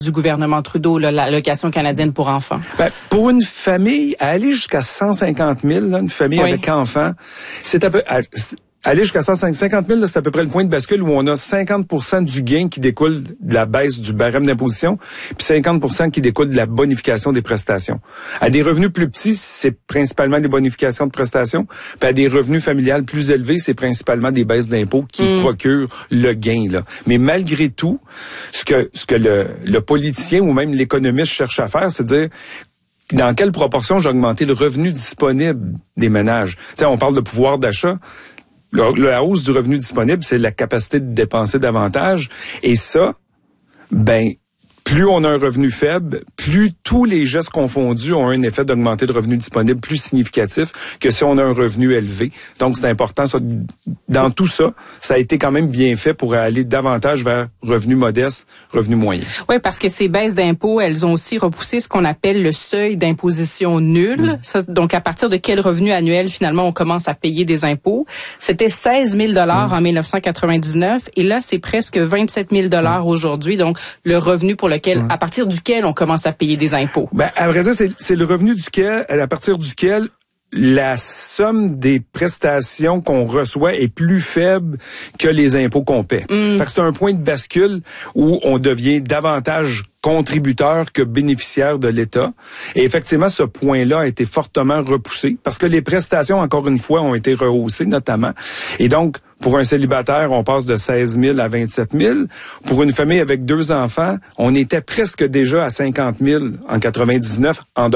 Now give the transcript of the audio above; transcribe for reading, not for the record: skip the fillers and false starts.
du gouvernement Trudeau, là, l'allocation canadienne pour enfants? Pour une famille, aller jusqu'à 150 000, là, une famille avec enfants, c'est à peu... Aller jusqu'à 150 000, là, c'est à peu près le point de bascule où on a 50% du gain qui découle de la baisse du barème d'imposition, puis 50% qui découle de la bonification des prestations. À des revenus plus petits, c'est principalement des bonifications de prestations, puis à des revenus familiales plus élevés, c'est principalement des baisses d'impôts qui procurent le gain, là. Mais malgré tout, ce que le politicien ou même l'économiste cherche à faire, c'est de dire dans quelle proportion j'ai augmenté le revenu disponible des ménages. T'sais, on parle de pouvoir d'achat. La hausse du revenu disponible, c'est la capacité de dépenser davantage. Et ça, plus on a un revenu faible, plus tous les gestes confondus ont un effet d'augmenter le revenu disponible plus significatif que si on a un revenu élevé. Donc, c'est important. Ça, dans tout ça, ça a été quand même bien fait pour aller davantage vers revenu modeste, revenu moyen. Oui, parce que ces baisses d'impôts, elles ont aussi repoussé ce qu'on appelle le seuil d'imposition nul. Ça, donc, à partir de quel revenu annuel, finalement, on commence à payer des impôts? C'était 16 000 $ en 1999 et là, c'est presque 27 000 $ aujourd'hui. Donc, le revenu pour à partir duquel on commence à payer des impôts. À vrai dire, c'est le revenu à partir duquel la somme des prestations qu'on reçoit est plus faible que les impôts qu'on paie. Fait que c'est un point de bascule où on devient davantage contributeur que bénéficiaire de l'État. Et effectivement, ce point-là a été fortement repoussé parce que les prestations, encore une fois, ont été rehaussées notamment. Et donc, pour un célibataire, on passe de 16 000 à 27 000. Pour une famille avec 2 enfants, on était presque déjà à 50 000 en 99 en